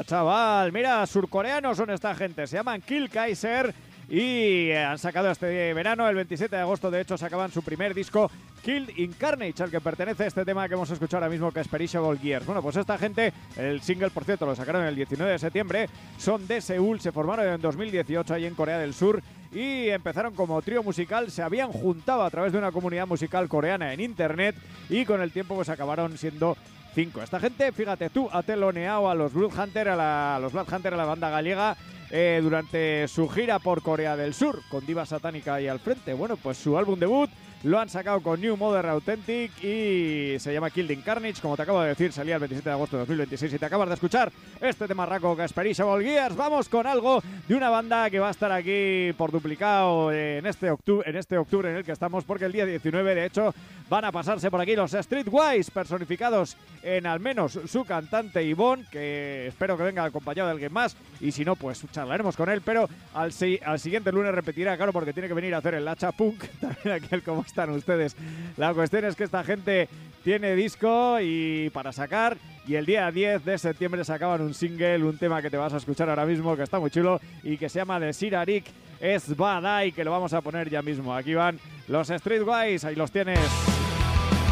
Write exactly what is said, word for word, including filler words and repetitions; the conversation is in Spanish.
chaval. Mira, surcoreanos son esta gente. Se llaman Kill Kaiser y han sacado este verano, el veintisiete de agosto, de hecho, sacaban su primer disco, Killed in Carnage, al que pertenece este tema que hemos escuchado ahora mismo, que es Perishable Gears. Bueno, pues esta gente, el single, por cierto, lo sacaron el diecinueve de septiembre, son de Seúl, se formaron en dos mil dieciocho ahí en Corea del Sur y empezaron como trío musical, se habían juntado a través de una comunidad musical coreana en internet y con el tiempo pues acabaron siendo cinco. Esta gente, fíjate tú, ha teloneado a los Bloodhunter, a, la, a los Bloodhunter, a la banda gallega, eh, durante su gira por Corea del Sur, con Diva Satánica ahí al frente. Bueno, pues su álbum debut lo han sacado con New Modern Authentic y se llama Killed in Carnage. Como te acabo de decir, salía el veintisiete de agosto de dos mil veintiséis y te acabas de escuchar este tema raco que es Perishable Gears. Vamos con algo de una banda que va a estar aquí por duplicado en este octubre, en este octubre en el que estamos, porque el día diecinueve, de hecho, van a pasarse por aquí los Streetwise, personificados en al menos su cantante Ivonne, que espero que venga acompañado de alguien más, y si no, pues charlaremos con él, pero al, si al siguiente lunes repetirá, claro, porque tiene que venir a hacer el Lacha Punk, también aquel como están ustedes. La cuestión es que esta gente tiene disco y para sacar, y el día diez de septiembre sacaban un single, un tema que te vas a escuchar ahora mismo, que está muy chulo y que se llama The Sirarik Es Badai, que lo vamos a poner ya mismo. Aquí van los Streetwise, ahí los tienes.